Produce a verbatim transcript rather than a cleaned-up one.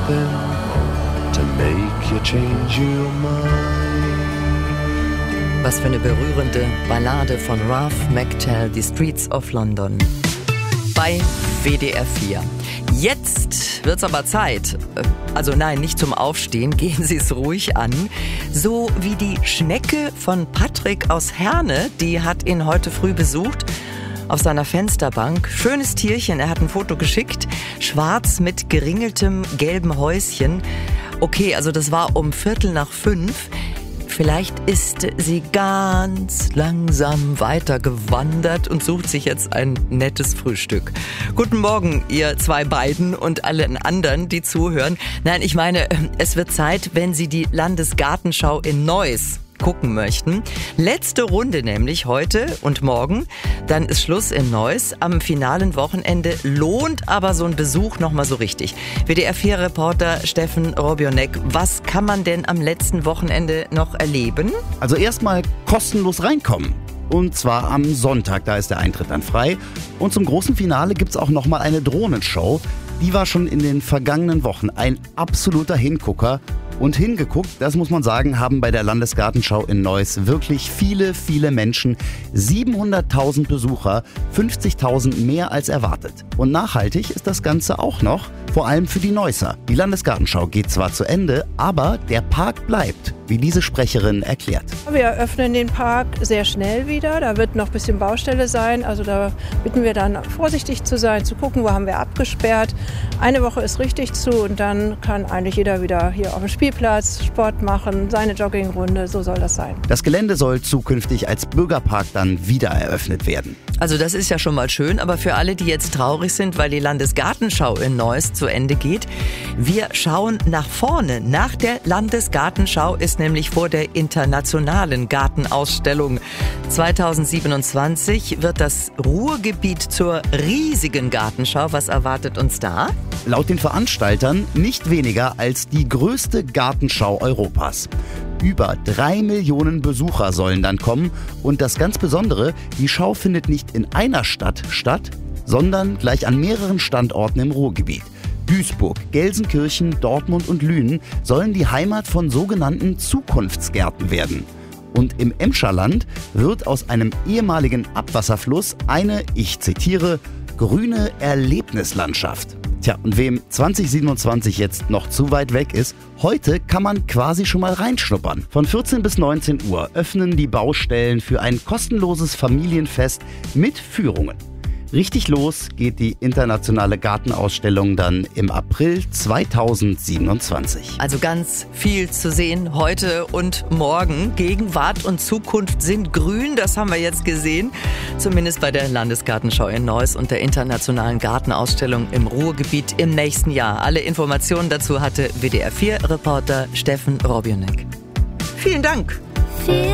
happen to make you change your mind. Was für eine berührende Ballade von Ralph McTell, The Streets of London. Bei W D R vier. Jetzt wird's aber Zeit. Also nein, nicht zum Aufstehen, gehen Sie es ruhig an. So wie die Schnecke von Patrick aus Herne, die hat ihn heute früh besucht auf seiner Fensterbank. Schönes Tierchen, er hat ein Foto geschickt. Schwarz mit geringeltem gelben Häuschen. Okay, also das war um Viertel nach fünf. Vielleicht ist sie ganz langsam weitergewandert und sucht sich jetzt ein nettes Frühstück. Guten Morgen, ihr zwei beiden und allen anderen, die zuhören. Nein, ich meine, es wird Zeit, wenn Sie die Landesgartenschau in Neuss gucken möchten. Letzte Runde nämlich heute und morgen. Dann ist Schluss in Neuss. Am finalen Wochenende lohnt aber so ein Besuch nochmal so richtig. W D R vier Reporter Steffen Robionek, was kann man denn am letzten Wochenende noch erleben? Also erstmal kostenlos reinkommen. Und zwar am Sonntag, da ist der Eintritt dann frei. Und zum großen Finale gibt's auch nochmal eine Drohnenshow. Die war schon in den vergangenen Wochen ein absoluter Hingucker. Und hingeguckt, das muss man sagen, haben bei der Landesgartenschau in Neuss wirklich viele, viele Menschen. siebenhunderttausend Besucher, fünfzigtausend mehr als erwartet. Und nachhaltig ist das Ganze auch noch, vor allem für die Neusser. Die Landesgartenschau geht zwar zu Ende, aber der Park bleibt, wie diese Sprecherin erklärt. Wir eröffnen den Park sehr schnell wieder. Da wird noch ein bisschen Baustelle sein. Also da bitten wir dann vorsichtig zu sein, zu gucken, wo haben wir abgesperrt. Eine Woche ist richtig zu und dann kann eigentlich jeder wieder hier auf dem Spielplatz Sport machen, seine Joggingrunde, so soll das sein. Das Gelände soll zukünftig als Bürgerpark dann wieder eröffnet werden. Also das ist ja schon mal schön, aber für alle, die jetzt traurig sind, weil die Landesgartenschau in Neuss zu Ende geht, wir schauen nach vorne. Nach der Landesgartenschau ist nämlich vor der internationalen Gartenausstellung. zweitausendsiebenundzwanzig wird das Ruhrgebiet zur riesigen Gartenschau. Was erwartet uns da? Laut den Veranstaltern nicht weniger als die größte Gartenschau Europas. Über drei Millionen Besucher sollen dann kommen. Und das ganz Besondere, die Schau findet nicht in einer Stadt statt, sondern gleich an mehreren Standorten im Ruhrgebiet. Duisburg, Gelsenkirchen, Dortmund und Lünen sollen die Heimat von sogenannten Zukunftsgärten werden. Und im Emscherland wird aus einem ehemaligen Abwasserfluss eine, ich zitiere, grüne Erlebnislandschaft. Tja, und wem zwanzig siebenundzwanzig jetzt noch zu weit weg ist, heute kann man quasi schon mal reinschnuppern. Von vierzehn bis neunzehn Uhr öffnen die Baustellen für ein kostenloses Familienfest mit Führungen. Richtig los geht die internationale Gartenausstellung dann im April zweitausendsiebenundzwanzig. Also ganz viel zu sehen heute und morgen. Gegenwart und Zukunft sind grün, das haben wir jetzt gesehen. Zumindest bei der Landesgartenschau in Neuss und der internationalen Gartenausstellung im Ruhrgebiet im nächsten Jahr. Alle Informationen dazu hatte W D R vier Reporter Steffen Robionek. Vielen Dank.